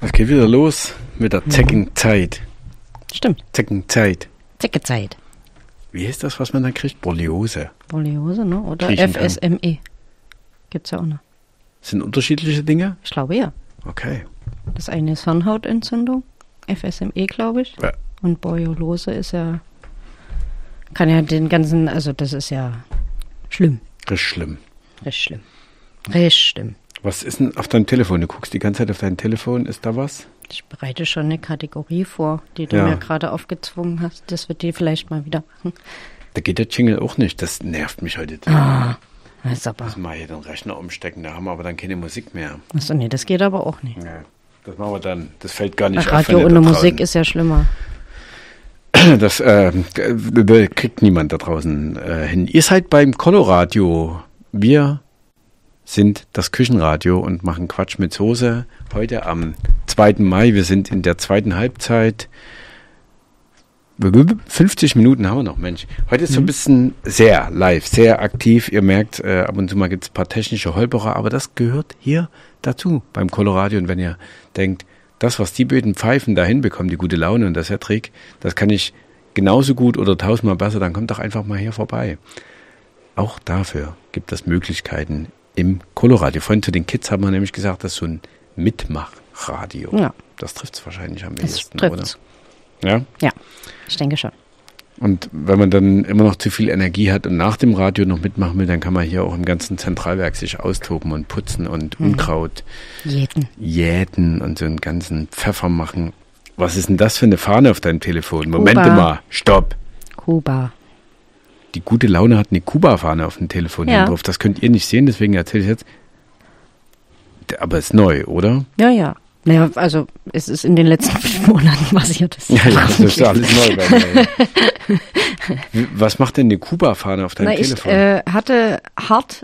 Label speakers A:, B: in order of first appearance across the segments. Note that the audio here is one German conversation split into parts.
A: Es geht wieder los mit der Zeckenzeit.
B: Stimmt.
A: Zeckenzeit.
B: Zeckezeit.
A: Wie ist das, was man da kriegt? Borreliose.
B: Borreliose, ne? Oder
A: Griechen
B: FSME. Gibt's ja auch noch.
A: Sind unterschiedliche Dinge?
B: Ich glaube ja.
A: Okay.
B: Das eine ist Hirnhautentzündung. FSME, glaube ich.
A: Ja.
B: Und Borreliose ist ja, kann ja den ganzen, also das ist ja schlimm.
A: Richtig schlimm.
B: Richtig schlimm. Richtig schlimm.
A: Was ist denn auf deinem Telefon? Du guckst die ganze Zeit auf dein Telefon. Ist da was?
B: Ich bereite schon eine Kategorie vor, die du
A: Ja.
B: mir gerade aufgezwungen hast. Das wird die vielleicht mal wieder machen.
A: Da geht der Jingle auch nicht. Das nervt mich heute.
B: Das ist aber.
A: Müssen wir hier den Rechner umstecken. Da haben wir aber dann keine Musik mehr.
B: Achso, nee, das geht aber auch nicht.
A: Ja, das machen wir dann. Das fällt gar nicht auf.
B: Radio
A: wenn ihr
B: ohne
A: da
B: Musik
A: draußen-
B: ist ja schlimmer.
A: Das kriegt niemand da draußen hin. Ihr seid beim Coloradio. Wir sind das Küchenradio und machen Quatsch mit Soße. Heute am 2. Mai. Wir sind in der zweiten Halbzeit. 50 Minuten haben wir noch, Mensch. Heute ist so ein bisschen sehr live, sehr aktiv. Ihr merkt, ab und zu mal gibt es ein paar technische Holperer, aber das gehört hier dazu beim Coloradio. Und wenn ihr denkt, das, was die Böden pfeifen, da hinbekommen, die gute Laune und das Hattrick, das kann ich genauso gut oder 1000-mal besser, dann kommt doch einfach mal hier vorbei. Auch dafür gibt es Möglichkeiten im Coloradio. Vorhin zu den Kids haben wir nämlich gesagt, das ist so ein Mitmachradio.
B: Ja.
A: Das trifft es wahrscheinlich am
B: Das
A: ehesten,
B: trifft's.
A: oder? Ja?
B: Ja, ich denke schon.
A: Und wenn man dann immer noch zu viel Energie hat und nach dem Radio noch mitmachen will, dann kann man hier auch im ganzen Zentralwerk sich austoben und putzen und Unkraut jäten und so einen ganzen Pfeffer machen. Was ist denn das für eine Fahne auf deinem Telefon? Moment mal, stopp.
B: Kuba.
A: Die gute Laune hat eine Kuba-Fahne auf dem Telefon
B: Ja.
A: drauf. Das könnt ihr nicht sehen, deswegen erzähle ich jetzt. Aber ist neu, oder?
B: Ja, ja. Naja, also es ist in den letzten 5 Monaten passiert.
A: Ja, das ist ja alles neu bei mir. Was macht denn eine Kuba-Fahne auf deinem Telefon?
B: Ich hatte hart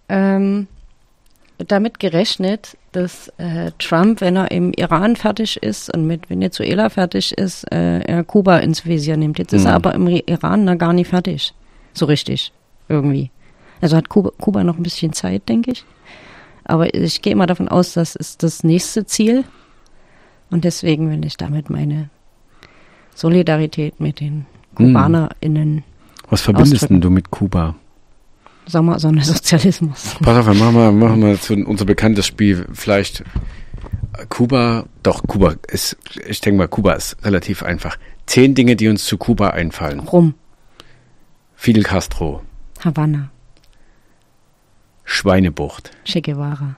B: damit gerechnet, dass Trump, wenn er im Iran fertig ist und mit Venezuela fertig ist, er Kuba ins Visier nimmt. Jetzt ist er aber im Iran da gar nicht fertig. So richtig. Irgendwie. Also hat Kuba noch ein bisschen Zeit, denke ich. Aber ich gehe immer davon aus, das ist das nächste Ziel. Und deswegen will ich damit meine Solidarität mit den KubanerInnen
A: Was verbindest
B: ausdrücken.
A: denn du mit Kuba?
B: Sommersozialismus.
A: Pass auf, machen wir zu unser bekanntes Spiel. Vielleicht Kuba ist, ich denke mal, Kuba ist relativ einfach. 10 Dinge, die uns zu Kuba einfallen.
B: Rum.
A: Fidel Castro,
B: Havanna.
A: Schweinebucht,
B: Che Guevara.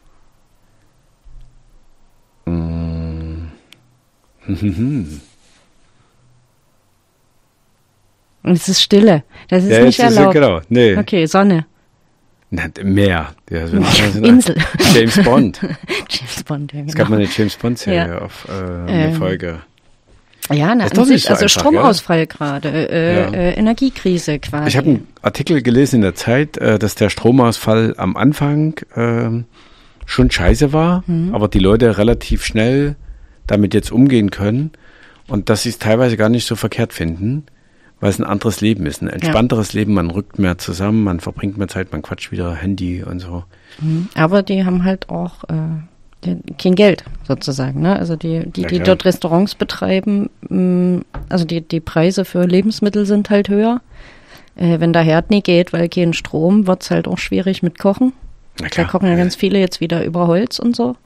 B: Und es ist Stille. Das ist nicht erlaubt.
A: Genau, nee.
B: Okay, Sonne.
A: Na, Meer. Ja,
B: Insel.
A: James Bond.
B: James Bond, ja,
A: Es gab mal
B: genau.
A: eine James Bond-Serie
B: Ja.
A: auf eine Folge.
B: Ja,
A: Das ist
B: an
A: doch nicht
B: sich,
A: so
B: also
A: einfach,
B: Stromausfall gerade,
A: Ja.
B: Energiekrise quasi.
A: Ich habe einen Artikel gelesen in der Zeit, dass der Stromausfall am Anfang schon scheiße war, aber die Leute relativ schnell damit jetzt umgehen können und dass sie es teilweise gar nicht so verkehrt finden, weil es ein anderes Leben ist, ein entspannteres Leben, man rückt mehr zusammen, man verbringt mehr Zeit, man quatscht wieder Handy und so.
B: Aber die haben halt auch kein Geld sozusagen, ne? Also die
A: klar.
B: dort Restaurants betreiben, also die Preise für Lebensmittel sind halt höher. Wenn der Herd nie geht, weil kein Strom, wird's halt auch schwierig mit Kochen.
A: Na
B: Da
A: klar.
B: kochen ja ganz viele jetzt wieder über Holz und so.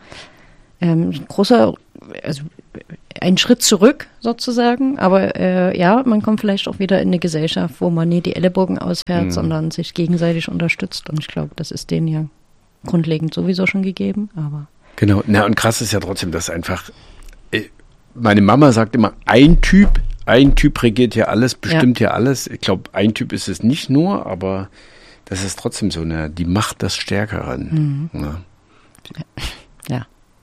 B: Also ein Schritt zurück sozusagen, aber ja, man kommt vielleicht auch wieder in eine Gesellschaft, wo man nie die Ellenbogen ausfährt, sondern sich gegenseitig unterstützt. Und ich glaube, das ist denen ja grundlegend sowieso schon gegeben, aber
A: Genau, na und krass ist ja trotzdem, dass einfach, meine Mama sagt immer, ein Typ regiert hier alles, bestimmt hier alles. Ich glaube, ein Typ ist es nicht nur, aber das ist trotzdem so die Macht des Stärkeren. Ne?
B: ja.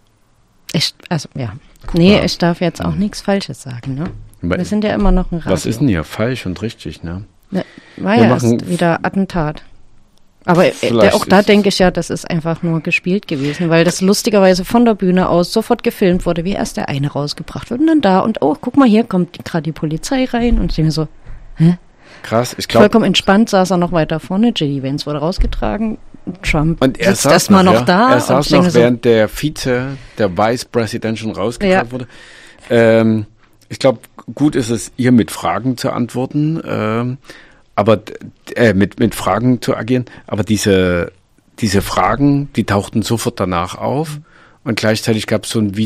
B: Nee, ich darf jetzt auch nichts Falsches sagen, ne? Wir sind ja immer noch ein Radio.
A: Was ist denn hier falsch und richtig, ne?
B: Ne, war
A: Wir
B: ja
A: machen
B: erst wieder Attentat. Aber
A: Vielleicht
B: auch da
A: ist-
B: denke ich ja, das ist einfach nur gespielt gewesen, weil das lustigerweise von der Bühne aus sofort gefilmt wurde, wie erst der eine rausgebracht wird und dann da und oh, guck mal, hier kommt gerade die Polizei rein und ich denke so, hä?
A: Krass, ich glaube.
B: Vollkommen entspannt saß er noch weiter vorne. J.D. Vance wurde rausgetragen. Trump
A: und er
B: sitzt erstmal noch da.
A: Er saß noch, während der Vice President schon rausgekramt wurde. Ich glaube, gut ist es, ihr mit Fragen zu antworten, aber mit Fragen zu agieren. Aber diese Fragen, die tauchten sofort danach auf und gleichzeitig gab es man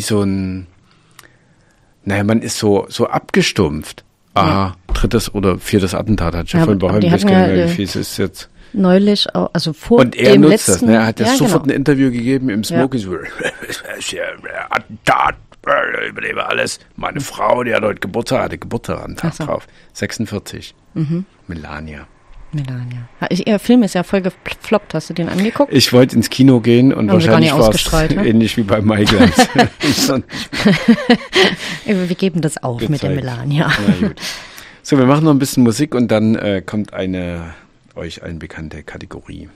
A: ist so abgestumpft. Aha, 3. oder 4. Attentat hat schon vorhin bei wie es ist jetzt.
B: Neulich auch, also vor
A: und er
B: dem
A: nutzt
B: letzten,
A: das, ne? Er hat ja sofort ein Interview gegeben im Smoking. Attentat, überlebe alles. Meine Frau, die hat heute Geburtstag, hatte Geburtstag am Tag drauf. 46. Melania.
B: Ihr Film ist ja voll gefloppt. Hast du den angeguckt?
A: Ich wollte ins Kino gehen und wahrscheinlich war es ähnlich wie bei Michael.
B: Wir geben das auf mit der Melania.
A: Na gut. So, wir machen noch ein bisschen Musik und dann kommt eine euch allen bekannte Kategorie.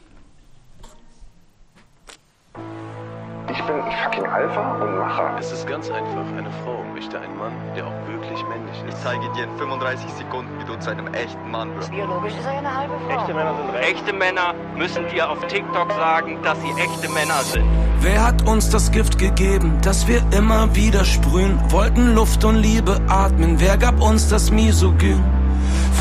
C: Ich bin fucking Alpha und Macher.
D: Es ist ganz einfach. Eine Frau möchte einen Mann, der auch wirklich männlich ist.
E: Ich zeige dir in 35 Sekunden, wie du zu einem echten Mann wirst.
F: Biologisch ist er eine halbe Frau.
C: Echte Männer sind recht.
G: Echte Männer müssen dir auf TikTok sagen, dass sie echte Männer sind.
H: Wer hat uns das Gift gegeben, das wir immer wieder sprühen? Wollten Luft und Liebe atmen, wer gab uns das Misogyn?